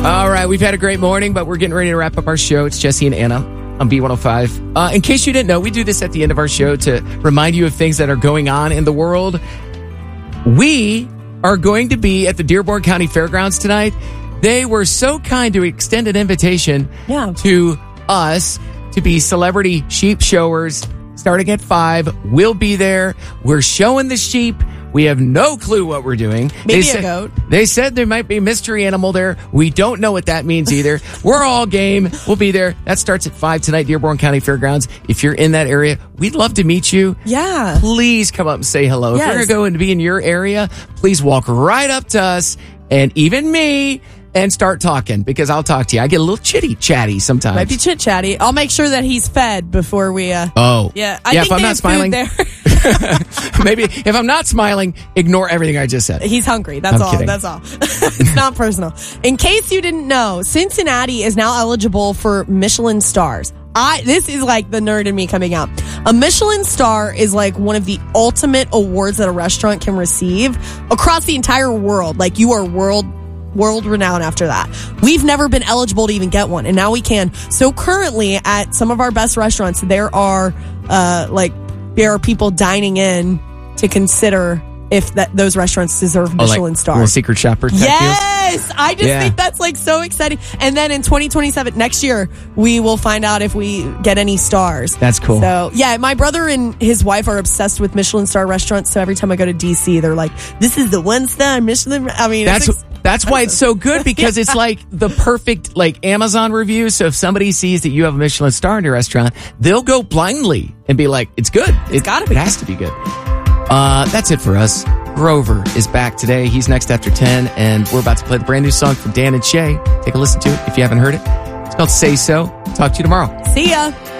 All right, we've had a great morning, but we're getting ready to wrap up our show. It's Jesse and Anna on B105. In case you didn't know, we do this at the end of our show to remind you of things that are going on in the world. We are going to be at the Dearborn County Fairgrounds tonight. They were so kind to extend an invitation to us to be celebrity sheep showers starting at 5. We'll be there. We're showing the sheep. We have no clue what we're doing. Maybe a goat. They said there might be a mystery animal there. We don't know what that means either. We're all game. We'll be there. That starts at 5 tonight, Dearborn County Fairgrounds. If you're in that area, we'd love to meet you. Yeah. Please come up and say hello. Yes. If you're going to go and be in your area, please walk right up to us and even me and start talking, because I'll talk to you. I get a little chatty sometimes. Might be chit-chatty. I'll make sure that he's fed before we... Yeah, I think if I'm not smiling, there. maybe if I'm not smiling, ignore everything I just said. He's hungry. That's all. Kidding. That's all. It's not personal. In case you didn't know, Cincinnati is now eligible for Michelin stars. This is like the nerd in me coming out. A Michelin star is like one of the ultimate awards that a restaurant can receive across the entire world. Like, you are world renowned after that. We've never been eligible to even get one, and now we can. So currently at some of our best restaurants, there are people dining in to consider if those restaurants deserve Michelin stars. Little secret shopper type Yes! I just think that's like so exciting. And then in 2027, next year, we will find out if we get any stars. That's cool. So, yeah, my brother and his wife are obsessed with Michelin star restaurants. So every time I go to DC, they're like, this is the 1-star Michelin. I mean, that's why it's so good, because it's like the perfect Amazon review. So if somebody sees that you have a Michelin star in your restaurant, they'll go blindly and be like, it's good. It's gotta be. It has to be good. That's it for us. Grover is back today. He's next after 10, and we're about to play the brand new song from Dan and Shay. Take a listen to it if you haven't heard it. It's called Say So. Talk to you tomorrow. See ya.